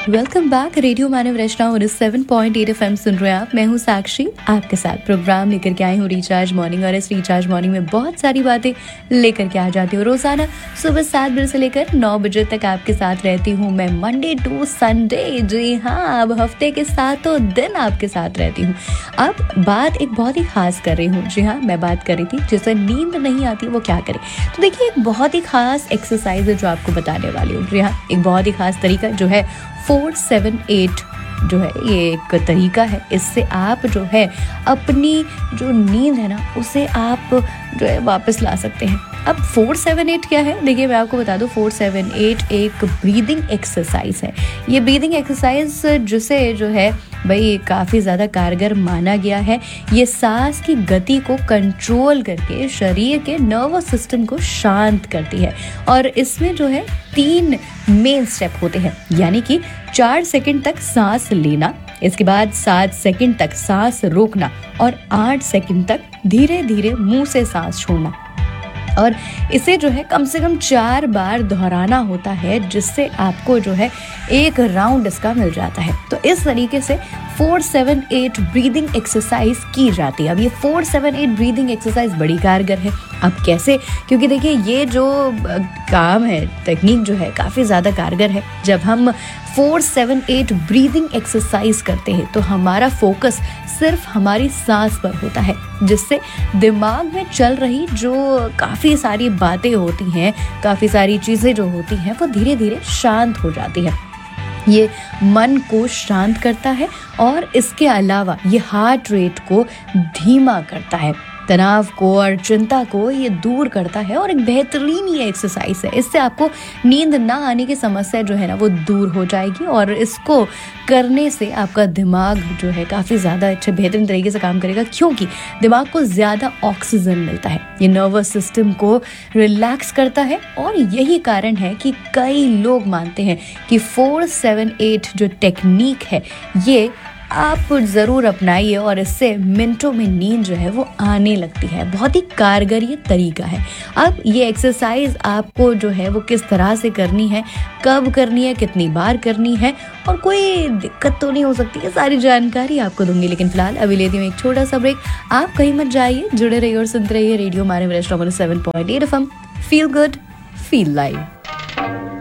Welcome back. Radio मानव रचना 7.8 FM सुन रहे हैं आप। मैं हूँ साक्षी, आपके साथ प्रोग्राम लेकर के आई हूँ रिचार्ज मॉर्निंग। और इस रिचार्ज मॉर्निंग में बहुत सारी बातें लेकर के आ जाती हूँ। रोजाना सुबह 7 बजे से लेकर 9 बजे तक आपके साथ रहती हूँ मैं, मंडे टू संडे। जी हाँ, अब हफ्ते के 7 दिन आपके साथ रहती हूँ। अब बात एक बहुत ही खास कर रही हूँ। जी हाँ, मैं बात कर रही थी जिसे नींद नहीं आती वो क्या करे। तो देखिए, एक बहुत ही खास एक्सरसाइज है जो आपको बताने वाली हूँ। जी हाँ, एक बहुत ही खास तरीका जो है 4-7-8 जो है, ये एक तरीका है। इससे आप जो है अपनी जो नींद है ना, उसे आप जो है वापस ला सकते हैं। अब 4-7-8 क्या है, देखिए मैं आपको बता दूं। 4-7-8 एक ब्रीदिंग एक्सरसाइज है। ये ब्रीदिंग एक्सरसाइज जिसे जो है भाई काफ़ी ज़्यादा कारगर माना गया है। ये सांस की गति को कंट्रोल करके शरीर के नर्वस सिस्टम को शांत करती है। और इसमें जो है 3 मेन स्टेप होते हैं, यानी कि 4 सेकंड तक सांस लेना, इसके बाद 7 सेकंड तक सांस रोकना और 8 सेकंड तक धीरे धीरे मुंह से सांस छोड़ना। और इसे जो है कम से कम 4 बार दोहराना होता है, जिससे आपको जो है एक राउंड इसका मिल जाता है। तो इस तरीके से 4-7-8 ब्रीदिंग एक्सरसाइज की जाती है। अब ये 4-7-8 ब्रीदिंग एक्सरसाइज बड़ी कारगर है। अब कैसे? क्योंकि देखिए, ये जो काम है, टेक्निक जो है काफ़ी ज़्यादा कारगर है। जब हम 4-7-8 ब्रीदिंग एक्सरसाइज करते हैं तो हमारा फोकस सिर्फ हमारी सांस पर होता है, जिससे दिमाग में चल रही जो काफ़ी सारी बातें होती हैं, काफ़ी सारी चीज़ें जो होती हैं, वो धीरे धीरे शांत हो जाती है। ये मन को शांत करता है और इसके अलावा ये हार्ट रेट को धीमा करता है, तनाव को और चिंता को ये दूर करता है। और एक बेहतरीन ये एक्सरसाइज है। इससे आपको नींद ना आने की समस्या जो है ना, वो दूर हो जाएगी। और इसको करने से आपका दिमाग जो है काफ़ी ज़्यादा अच्छे बेहतरीन तरीके से काम करेगा, क्योंकि दिमाग को ज़्यादा ऑक्सीजन मिलता है। ये नर्वस सिस्टम को रिलैक्स करता है। और यही कारण है कि कई लोग मानते हैं कि 4-7-8 जो टेक्निक है, ये आप ज़रूर अपनाइए और इससे मिनटों में नींद जो है वो आने लगती है। बहुत ही कारगर ये तरीका है। अब ये एक्सरसाइज आपको जो है वो किस तरह से करनी है, कब करनी है, कितनी बार करनी है और कोई दिक्कत तो नहीं हो सकती है, सारी जानकारी आपको दूंगी। लेकिन फिलहाल अभी लेती हूँ एक छोटा सा ब्रेक। आप कहीं मत जाइए, जुड़े रहिए और सुनते रहिए रेडियो मानव रचना 7.8 FM। Feel good, feel live.